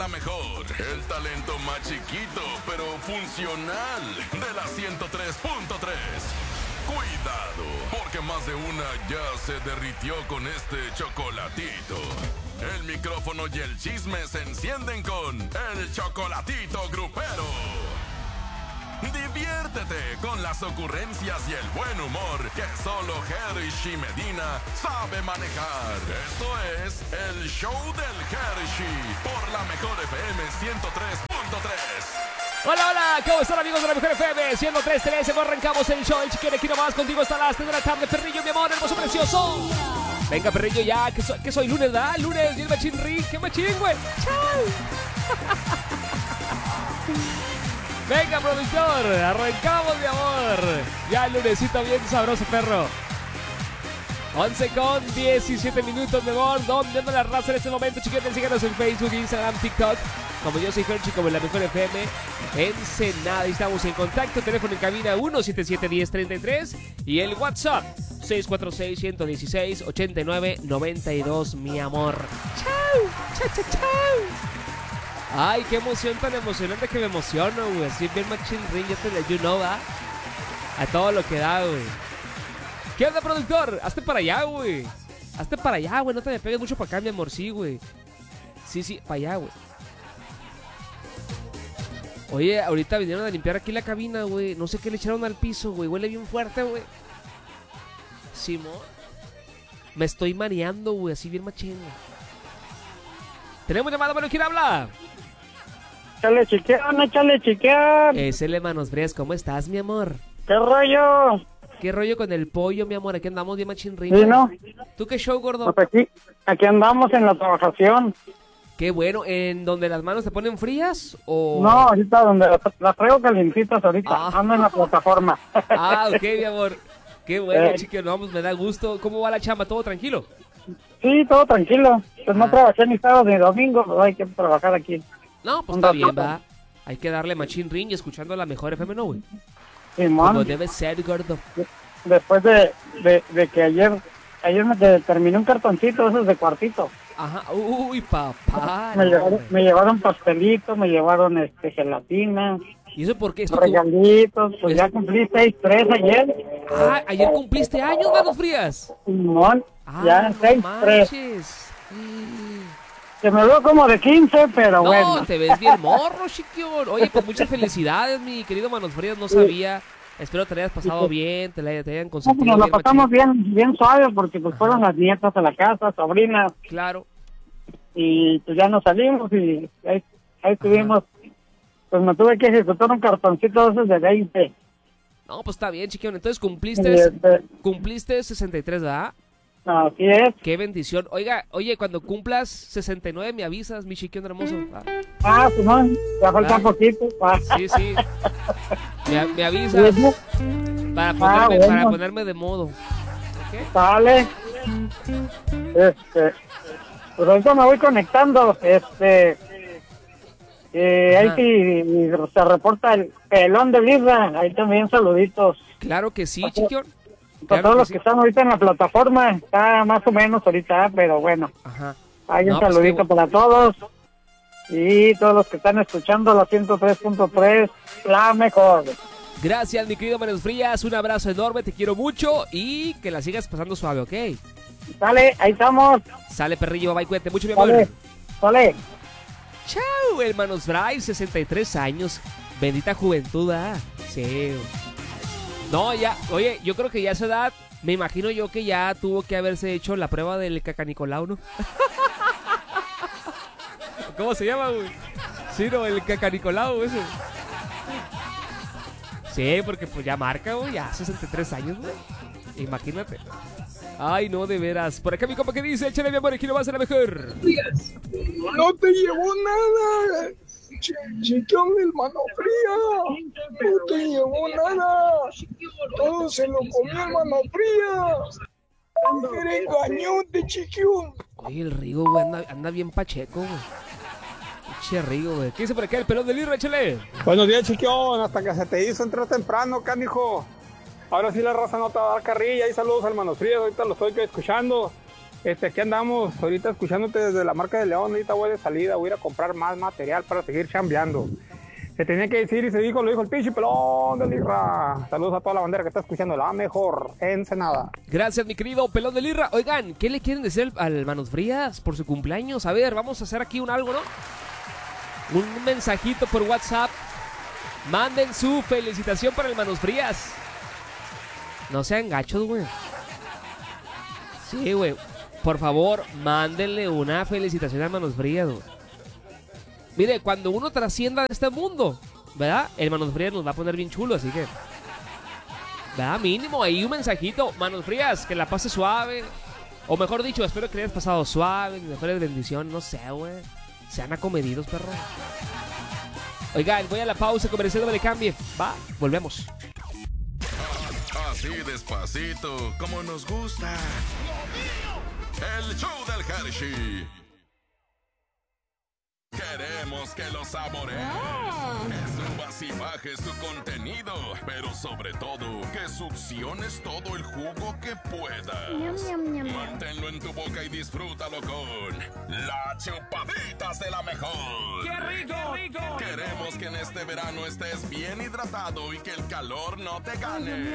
La mejor, el talento más chiquito, pero funcional, de la 103.3. Cuidado, porque más de una ya se derritió con este chocolatito. El micrófono y el chisme se encienden con el chocolatito grupero. Diviértete con las ocurrencias y el buen humor que solo Hershey Medina sabe manejar. Esto es el show del Hershey por la mejor FM 103.3. Hola, hola, ¿cómo están amigos de la mejor FM 103.3? Arrancamos el show, el chiquero aquí nomás contigo hasta las 3 de la tarde. Perrillo, mi amor, hermoso, precioso. Venga, Perrillo, ya, que soy lunes, ¿verdad? Lunes, y el machín ring, qué machín, güey. ¡Chao! Venga, productor, arrancamos, mi amor. Ya el lunesito bien sabroso, perro. 11 con 17 minutos, mi amor. ¿Dónde anda la raza en este momento, chiquetes? Síganos en Facebook, Instagram, TikTok. Como yo soy Hershey, como en la mejor FM Ensenada. Y estamos en contacto. Teléfono en cabina 177-1033. Y el WhatsApp 646-116-8992, mi amor. ¡Chao! ¡Chao, chao, chao! Ay, qué emoción tan emocionante que me emociono, güey. Así bien machín ring, ya te you know, ¿ah? A todo lo que da, güey. ¿Qué onda, productor? Hazte para allá, güey. Hazte para allá, güey. No te me pegues mucho para acá, mi amor. Sí, güey. Sí, para allá, güey. Oye, ahorita vinieron a limpiar aquí la cabina, güey. No sé qué le echaron al piso, güey. Huele bien fuerte, güey. Simón. Me estoy mareando, güey. Así bien machín, güey. Tenemos llamada, bueno, ¿quién habla? Échale chiqueón. Es el Manos Frías, ¿cómo estás, mi amor? ¿Qué rollo? ¿Qué rollo con el pollo, mi amor? Aquí andamos bien machín ring. ¿Sí, no? ¿Tú qué show, gordo? Pues aquí andamos en la trabajación. Qué bueno, ¿en donde las manos te ponen frías o...? No, ahorita donde las traigo calientitas ahorita, ando en la plataforma. Ah, ok, mi amor. Qué bueno, chiquillo, no, pues me da gusto. ¿Cómo va la chamba? ¿Todo tranquilo? Sí, todo tranquilo. Pues no trabajé ni sábado ni domingo, pero hay que trabajar aquí. No, pues está bien, va. Hay que darle machín ring y escuchando la mejor FM, ¿no, güey? Simón. Como debe ser, gordo. Después de que ayer me terminé un cartoncito, esos de cuartito. Ajá, uy, papá. Me llevaron pastelitos, me llevaron gelatina. ¿Y eso por qué? Regalitos, pues ya cumplí 6-3 ayer. Ah, ¿ayer cumpliste años, Manos Frías? Simón, ya 6-3. No Se me veo como de 15, pero bueno. No, te ves bien morro, chiquión. Oye, pues muchas felicidades, mi querido Manos Frías, no sabía. Espero te hayas pasado bien, te hayan consentido nos bien. Lo pasamos bien suave porque pues fueron las nietas a la casa, sobrinas. Claro. Y pues ya nos salimos y ahí estuvimos. Pues me tuve que ejecutar un cartoncito de esos de 20. No, pues está bien, chiquión. Entonces cumpliste 63, ¿verdad? Así es. Qué bendición. Oye, cuando cumplas 69 me avisas, mi chiquión hermoso. Simón, ya falta un poquito. Sí. Me avisas para ponerme de modo. ¿Okay? Sale. Pues ahorita me voy conectando. Ahí sí se reporta el pelón de birra. Ahí también saluditos. Claro que sí, chiquión. Para todos los que están ahorita en la plataforma, está más o menos ahorita, pero bueno. Ajá. Hay un saludito para todos. Y todos los que están escuchando la 103.3, la mejor. Gracias, mi querido Manos Frías. Un abrazo enorme, te quiero mucho y que la sigas pasando suave, ¿ok? Sale, ahí estamos. Sale, perrillo, bye, cuídate mucho, mi amor. Sale. Chao, el Manos Frías, 63 años. Bendita juventud, ¿ah? Sí. No, ya, oye, yo creo que ya a esa edad, me imagino yo que ya tuvo que haberse hecho la prueba del Cacanicolau, ¿no? ¿Cómo se llama, güey? Sí, no, el Cacanicolau, ese. Sí, porque pues ya marca, güey, ya 63 años, güey. Imagínate. Ay, no, de veras. Por acá mi compa que dice, échale mi amor, aquí no va a ser la mejor. No te llevó nada. Chiquión del Mano Fría. No te llevó nada. Todo se lo comió el Mano Fría. Era engañote, chiquión. Oye, el Rigo, güey, anda bien pacheco, güey. Che, Rigo, güey. ¿Qué dice por acá el pelón del Irra, échale? Buenos días, chiquión. Hasta que se te hizo entrar temprano, canijo. Ahora sí la raza no te va a dar carrilla. Y saludos al Manos Frías. Ahorita lo estoy escuchando. Aquí andamos ahorita escuchándote desde la marca de León. Ahorita voy de salida, voy a ir a comprar más material para seguir chambeando. Se tenía que decir y se dijo, lo dijo el pinche pelón de Lirra. Saludos a toda la bandera que está escuchando la mejor Ensenada. Gracias, mi querido pelón de Lirra. Oigan, ¿qué le quieren decir al Manos Frías por su cumpleaños? A ver, vamos a hacer aquí algo, ¿no? Un mensajito por WhatsApp. Manden su felicitación para el Manos Frías. No sean gachos, güey. Sí, güey. Por favor, mándenle una felicitación al Manos Frías, güey. Mire, cuando uno trascienda de este mundo, ¿verdad? El Manos Frías nos va a poner bien chulo, así que... ¿verdad? Mínimo ahí un mensajito. Manos Frías, que la pase suave. O mejor dicho, espero que le hayas pasado suave, mejores bendiciones, no sé, güey. Sean acomedidos, perro. Oigan, voy a la pausa comercial, no me le cambie. Va, volvemos. Así despacito, como nos gusta. El show del Hershey. Queremos que lo saboreen, que subas y bajes su contenido, pero sobre todo, que succiones todo el jugo que puedas. Manténlo en tu boca y disfrútalo con las chupaditas de la mejor. ¡Qué rico, rico! Queremos que en este verano estés bien hidratado y que el calor no te gane.